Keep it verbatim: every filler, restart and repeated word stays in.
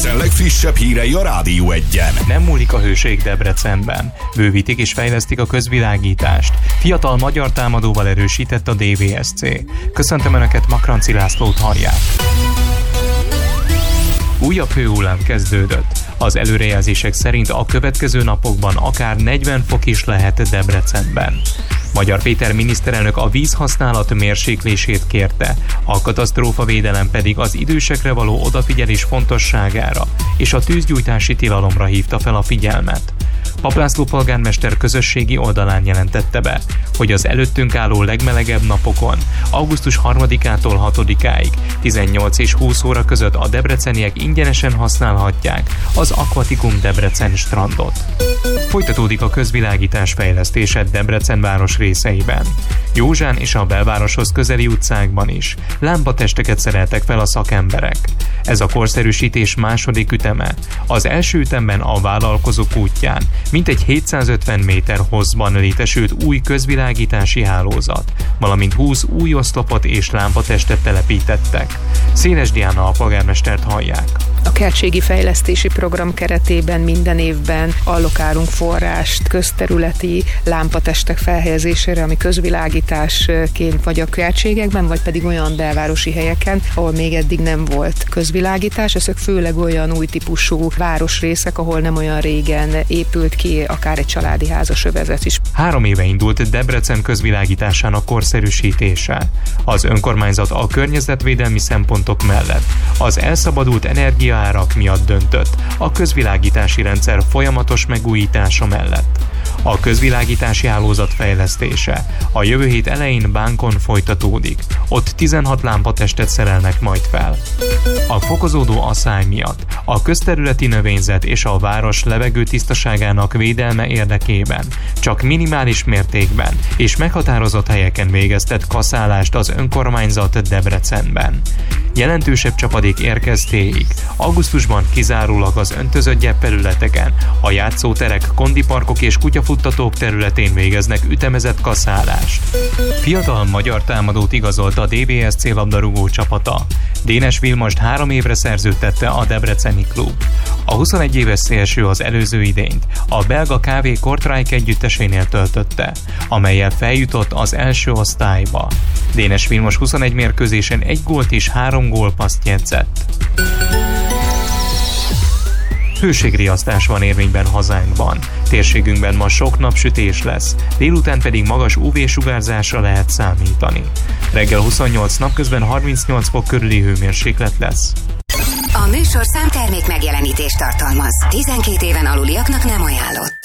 Debrecen legfrissebb hírei a Rádió Egyen. Nem múlik a hőség Debrecenben. Bővítik és fejlesztik a közvilágítást. Fiatal magyar támadóval erősített a dé vé es cé. Köszöntöm Önöket, Makranci Lászlót hallják. Újabb hőhullám kezdődött. Az előrejelzések szerint a következő napokban akár negyven fok is lehet Debrecenben. Magyar Péter miniszterelnök a vízhasználat mérséklését kérte, a katasztrófavédelem pedig az idősekre való odafigyelés fontosságára és a tűzgyújtási tilalomra hívta fel a figyelmet. Papp László polgármester közösségi oldalán jelentette be, hogy az előttünk álló legmelegebb napokon, augusztus harmadikától hatodikáig, tizennyolc és húsz óra között a debreceniek ingyenesen használhatják az Aquaticum Debrecen strandot. Folytatódik a közvilágítás fejlesztése Debrecen város részeiben. Józsán és a belvároshoz közeli utcákban is lámpatesteket szereltek fel a szakemberek. Ez a korszerűsítés második üteme. Az első ütemben a Vállalkozók útján mintegy hétszázötven méter hosszban létesült új közvilágítási hálózat, valamint húsz új oszlopot és lámpatestet telepítettek. Széles Diana a polgármestert hallják. A kertségi fejlesztési program keretében minden évben allokálunk forrást közterületi lámpatestek felhelyezésére, ami közvilágításként vagy a kertségekben, vagy pedig olyan belvárosi helyeken, ahol még eddig nem volt közvilágítás. Ezek főleg olyan új típusú városrészek, ahol nem olyan régen épült ki akár egy családi házas övezet is. Három éve indult Debrecen közvilágításának korszerűsítése. Az önkormányzat a környezetvédelmi szempontok mellett az elszabadult energiaárak miatt döntött a közvilágítási rendszer folyamatos megújítása mellett. A közvilágítási hálózat fejlesztése a jövő hét elején Bánkon folytatódik, ott tizenhat lámpatestet szerelnek majd fel. A fokozódó aszály miatt a közterületi növényzet és a város levegő tisztaságának védelme érdekében csak minimális mértékben és meghatározott helyeken végeztet kaszálást az önkormányzat Debrecenben. Jelentősebb csapadék érkeztéig augusztusban kizárólag az öntözött gyepterületeken, a játszóterek, kondiparkok és kutyafuttatók területén végeznek ütemezett kaszálást. Fiatal magyar támadót igazolt a dé vé es cé labdarúgó csapata. Dénes Vilmost három évre szerződtette a debreceni klub. A huszonegy éves szélső az előző idényt a belga ká vé Kortrijk együttesénél töltötte, amellyel feljutott az első osztályba. Dénes Vilmos huszonegy mérkőzésen egy gólt és három gólpasszt jegyzett. Hőségriasztás van érvényben hazánkban. Térségünkben ma sok napsütés lesz, délután pedig magas ú vé-sugárzásra lehet számítani. Reggel huszonnyolc, napközben harmincnyolc fok körüli hőmérséklet lesz. A műsor számtermék megjelenítést tartalmaz. tizenkét éven aluliaknak nem ajánlott.